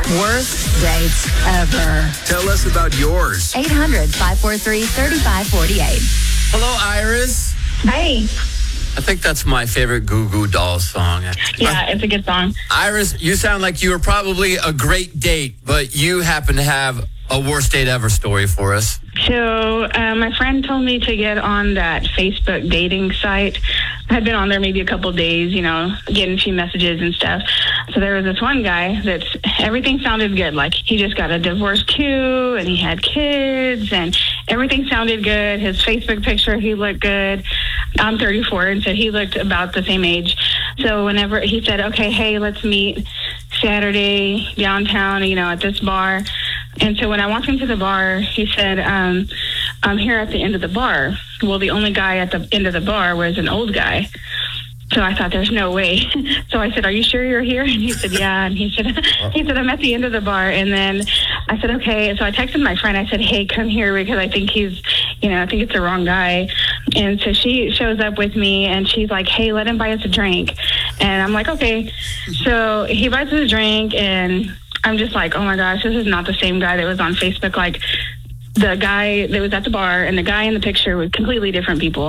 Worst dates ever. Tell us about yours. 800-543-3548. Hello, Iris. Hey. I think that's my favorite Goo Goo Dolls song. Yeah, it's a good song. Iris, you sound like you were probably a great date, but you happen to have a worst date ever story for us. So my friend told me to get on that Facebook dating site. I had been on there maybe a couple of days, getting a few messages and stuff. So there was this one guy that everything sounded good. Like he just got a divorce too, and he had kids, and everything sounded good. His Facebook picture, he looked good. I'm 34, and so he looked about the same age. So whenever he said, okay, hey, let's meet Saturday downtown, at this bar. And so when I walked into the bar, he said, I'm here at the end of the bar. Well, the only guy at the end of the bar was an old guy. So I thought, there's no way. So I said, are you sure you're here? And he said, yeah. And he said, I'm at the end of the bar. And then I said, okay. So I texted my friend. I said, hey, come here because I think I think it's the wrong guy. And so she shows up with me and she's like, hey, let him buy us a drink. And I'm like, okay. So he buys us a drink and I'm just like, oh my gosh, this is not the same guy that was on Facebook. Like the guy that was at the bar and the guy in the picture were completely different people.